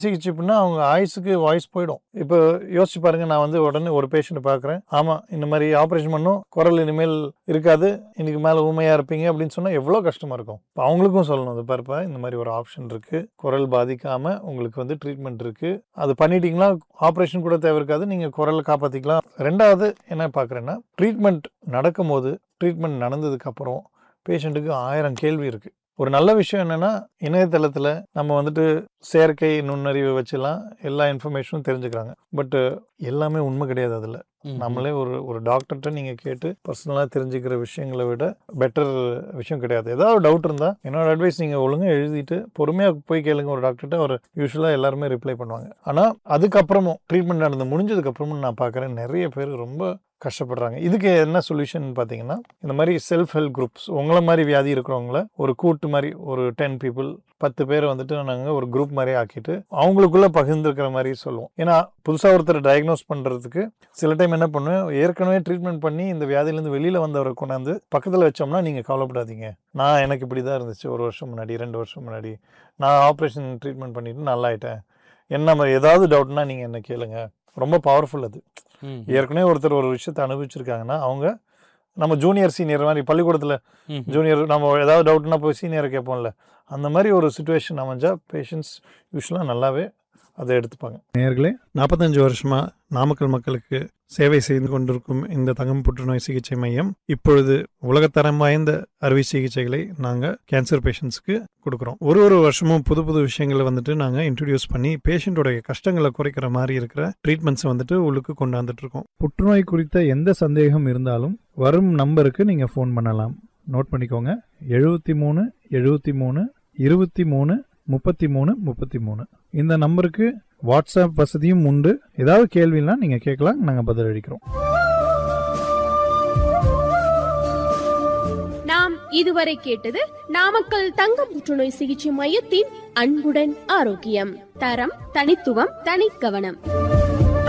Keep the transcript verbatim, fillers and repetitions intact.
சிகிச்சைப்புனா அவங்க ஆயுசுக்கு வாய்ஸ் போயிடும். இப்போ யோசிச்சு பாருங்க, நான் வந்து உடனே ஒரு பேஷண்ட் பார்க்குறேன், ஆமாம் இந்த மாதிரி ஆப்ரேஷன் பண்ணும், குரல் இனிமேல் இருக்காது, இன்னைக்கு மேலே ஊமையாக இருப்பீங்க அப்படின்னு சொன்னால் எவ்வளோ கஷ்டமாக இருக்கும். இப்போ அவங்களுக்கும் சொல்லணும், இது பாருப்பா இந்த மாதிரி ஒரு ஆப்ஷன் இருக்குது, குரல் பாதிக்காமல் உங்களுக்கு வந்து ட்ரீட்மெண்ட் இருக்குது, அது பண்ணிட்டீங்களா ஆப்ரேஷன் கூட தேவை இருக்காது, நீங்கள் குரலை காப்பாற்றிக்கலாம். ரெண்டாவது என்ன பார்க்குறேன்னா, ட்ரீட்மெண்ட் நடக்கும்போது ட்ரீட்மெண்ட் நடந்ததுக்கப்புறம் பேஷண்ட்டுக்கு ஆயிரம் கேள்வி இருக்குது. ஒரு நல்ல விஷயம் என்னென்னா, இணையதளத்தில் நம்ம வந்துட்டு செயற்கை நுண்ணறிவை வச்சுலாம் எல்லா இன்ஃபர்மேஷனும் தெரிஞ்சுக்கிறாங்க. பட்டு எல்லாமே உண்மை கிடையாது. அதில் நம்மளே ஒரு ஒரு டாக்டர்கிட்ட நீங்கள் கேட்டு பர்சனலாக தெரிஞ்சுக்கிற விஷயங்களை விட பெட்டர் விஷயம் கிடையாது. ஏதாவது டவுட் இருந்தால் என்னோட அட்வைஸ் நீங்கள் ஒழுங்காக எழுதிட்டு பொறுமையாக போய் கேளுங்க ஒரு டாக்டர்கிட்ட. ஒரு யூஸ்வலாக எல்லாருமே ரிப்ளை பண்ணுவாங்க. ஆனால் அதுக்கப்புறமும் ட்ரீட்மெண்ட் நடந்து முடிஞ்சதுக்கப்புறமும் நான் பார்க்குறேன் நிறைய பேர் ரொம்ப கஷ்டப்படுறாங்க. இதுக்கு என்ன சொல்யூஷன் பார்த்தீங்கன்னா, இந்த மாதிரி செல்ஃப் ஹெல்ப் குரூப்ஸ், உங்களை மாதிரி வியாதி இருக்கிறவங்கள ஒரு கூட்டு மாதிரி ஒரு டென் பீப்புள் பத்து பேரை வந்துட்டு நாங்கள் ஒரு குரூப் மாதிரி ஆக்கிட்டு அவங்களுக்குள்ளே பகிர்ந்துருக்கிற மாதிரி சொல்லுவோம். ஏன்னா புதுசாக ஒருத்தர் டயக்னோஸ் பண்ணுறதுக்கு சில டைம் என்ன பண்ணுவேன், ஏற்கனவே ட்ரீட்மெண்ட் பண்ணி இந்த வியாதியிலேருந்து வெளியில் வந்தவரை கொண்டாந்து பக்கத்தில் வச்சோம்னா நீங்கள் கவலைப்படாதீங்க, நான் எனக்கு இப்படி தான் இருந்துச்சு ஒரு வருஷம் முன்னாடி ரெண்டு வருஷம் முன்னாடி, நான் ஆப்ரேஷன் ட்ரீட்மெண்ட் பண்ணிவிட்டு நல்லாயிட்டேன், என்ன மாதிரி ஏதாவது டவுட்னா நீங்கள் என்ன கேளுங்க. ரொம்ப பவர்ஃபுல் அது. ஏற்கனவே ஒருத்தர் ஒரு விஷயத்தை அனுபவிச்சிருக்காங்கன்னா அவங்க நம்ம ஜூனியர் சீனியர் மாதிரி பள்ளிக்கூடத்தில் ஜூனியர் நம்ம ஏதாவது டவுட்னா போய் சீனியரை கேட்போம்ல, அந்த மாதிரி ஒரு சிச்சுவேஷன் அமைஞ்சால் பேஷண்ட்ஸ் யூஸ்வலாக நல்லாவே அதை எடுத்துப்பாங்க. நேயர்களே, நாற்பத்தஞ்சு வருஷமாக நாமக்கல் மக்களுக்கு சேவை செய்து கொண்டிருக்கும் இந்த தங்கம் புற்றுநோய் சிகிச்சை மையம் இப்பொழுது உலகத்தரம் வாய்ந்த அறுவை சிகிச்சைகளை நாங்கள் கேன்சர் பேஷண்ட்ஸ்க்கு கொடுக்குறோம். ஒரு ஒரு வருஷமும் புது புது விஷயங்களை வந்துட்டு நாங்கள் இன்ட்ரடியூஸ் பண்ணி பேஷண்ட்டோடைய கஷ்டங்களை குறைக்கிற மாதிரி இருக்கிற ட்ரீட்மெண்ட்ஸை வந்துட்டு உள்ளுக்கு கொண்டாந்துட்டு இருக்கோம். புற்றுநோய் குறித்த எந்த சந்தேகம் இருந்தாலும் வரும் நம்பருக்கு நீங்கள் ஃபோன் பண்ணலாம். நோட் பண்ணிக்கோங்க, எழுபத்தி மூணு எழுபத்தி மூணு இருபத்தி மூணு முப்பத்தி மூணு முப்பத்தி மூணு. இந்த நம்பருக்கு வாட்ஸ்அப் வசதியும் உண்டு. ஏதாவது கேள்வினா நீங்க கேட்கலாம், நாங்க பதில் அளிக்கிறோம். நாம் இதுவரை கேட்டது நாமக்கல் தங்க புற்றுநோய் சிகிச்சை மையத்தின் அன்புடன் ஆரோக்கியம். தரம், தனித்துவம், தனிக்கவனம்.